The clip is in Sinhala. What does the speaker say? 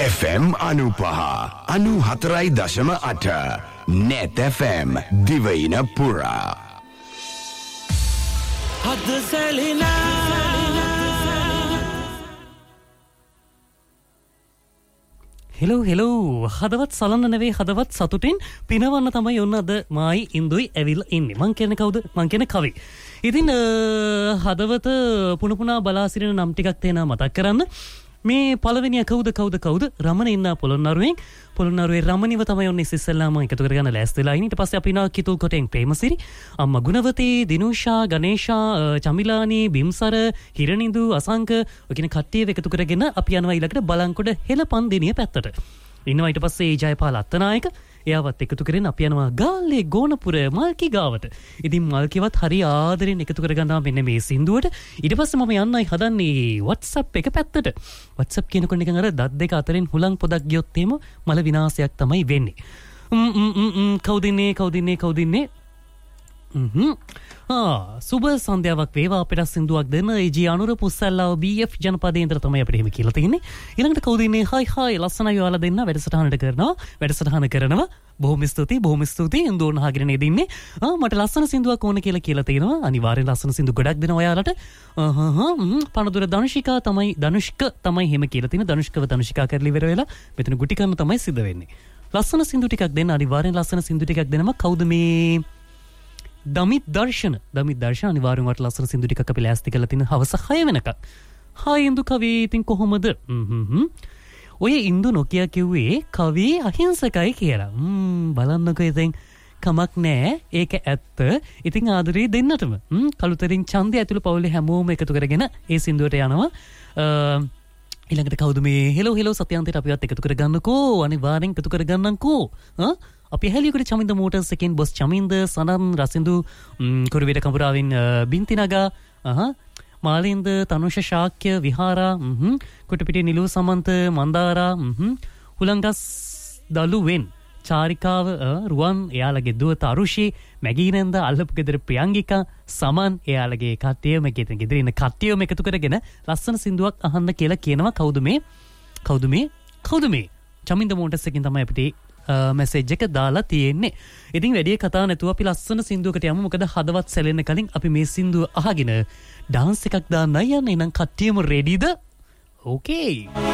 FM 95.4.8 Net FM දිවයින පුරා හද සැලිනා හෙලෝ හදවත් සලන්න නෙවෙයි හදවත් සතුටින් පිනවන්න තමයි ඔන්න අද මායි ඉන්දුයි ඇවිල්ලා ඉන්නේ. මං කියන්නේ කවුද? මං කියන්නේ කවි. ඉතින් හදවත පුණුපුණා බලා සිටින නම් ටිකක් තේනා මතක් කරන්න. මේ පළවෙනිය කවුද රමණ ඉන්න පොළොන්නරුවේ රමණිව තමයි ඔන්න ඉස්සෙල්ලාම එකතු කරගන්න ලෑස්තිලා ඉන්නේ. ඊට පස්සේ අපි නා කිතුල් කොටෙන් ප්‍රේමසිරි, අම්මා ගුණවතී, දිනුෂා, ගණේෂා, චමිලානි, බිම්සර, හිරනිදු, අසංක ඔය කියන කට්ටියව එකතු කරගෙන අපි යනවා ඊළඟට බලංකොඩ හෙළපන්දිනිය පැත්තට. ඉන්නවා ඊට පස්සේ ජයපාල අත්තනායක එයාවත් එකතු කරගෙන අපි යනවා ගාල්ලේ ගෝනපුර මල්කි ගාවට. ඉතින් මල්කිවත් හරි ආදරෙන් එකතු කරගන්නවා මෙන්න මේ සින්දුවට. ඊට පස්සේ මම යන්නයි හදන්නේ WhatsApp එක පැත්තට. WhatsApp කියනකොට නිකන් අර දත් දෙක අතරින් හුලං පොදක් ගියොත් එහෙම මල විනාශයක් තමයි වෙන්නේ. කවුදින්නේ සුබ සන්ධ්‍යාවක් වේවා අපිට සින්දුවක් දෙන්න AG අනුර පුස්සල්ලාව BF ජනපදයේ ඉඳලා තමයි අපිට එහෙම කියලා තියෙන්නේ. ඊළඟට කවුද ඉන්නේ? හයි ලස්සනයි ඔයාලා දෙන්න වැඩසටහන කරනවා. බොහොම ස්තුතියි ඉන්දුවන හාගෙන නේද ඉන්නේ. මට ලස්සන සින්දුවක් ඕන කියලා තියෙනවා. අනිවාර්යෙන් ලස්සන සින්දු ගොඩක් දෙනවා ඔයාලට. පනදුර ධනුෂ්ක තමයි එහෙම කියලා තියෙන. ධනුෂ්කා කරලා ඉවර වෙලා මෙතන ගුටි කන්න තමයි සිද්ධ වෙන්නේ. ලස්සන සින්දු ටිකක් දෙන්න අනිවාර්යෙන් ලස්සන සින්දු ටිකක් දෙනවා. කවුද මේ? දමිත් දර්ශන අනිවාර්යෙන් වට ලස්සන සින්දු ටිකක් අපි ලෑස්ති කරලා තින හවස 6 වෙනකම්. හායි ඉන්දු කවි ඉතින් කොහොමද? ඔය ඉන්දු නොකිය කිව්වේ කවි අහිංසකයි කියලා. බලන්නකෝ ඉතින් කමක් නෑ. ඒක ඇත්ත. ඉතින් ආදරේ දෙන්නටම. කළුතරින් ඡන්දය ඇතුළු පවුලේ හැමෝම එකතු කරගෙන ඒ සින්දුවට යනවා. ඊළඟට කවුද මේ? හෙලෝ සත්‍යන්තයට අපිවත් එකතු කරගන්නකෝ. අනිවාර්යෙන් එකතු කරගන්නම්කෝ. අපි හැලියකට චමින්ද මෝටර්ස් එකෙන් බොස් චමින්ද සනන් රසින්දු කුරුවිට කඹුරාවෙන් බින්තිනගා මාලින්ද තනුෂ ශාක්‍ය විහාරා කුටපිටිය නිලු සමන්ත මන්දාරා හුලංගස් දලුවෙන් චාරිකාව රුවන් එයාලගේ දුව තරුෂි මැගීනන්ද අල්ලපු ගෙදර ප්‍රියංගිකා සමන් එයාලගේ කට්ටියම ගෙදර ඉන්න කට්ටියම එකතු කරගෙන ලස්සන සින්දුවක් අහන්න කියලා කියනවා. කවුද මේ චමින්ද මෝටර්ස් එකෙන් තමයි අපිට මැසේජ් එක දාලා තියෙන්නේ. ඉතින් වැඩි කතා නැතුව අපි ලස්සන සින්දුවකට යමු. මොකද හදවත් සැලෙන්න කලින් අපි මේ සින්දුව අහගෙන ඩාන්ස් එකක් දාන්න යන්න. එහෙනම් කට්ටියම රෙඩිද? ඕකේ.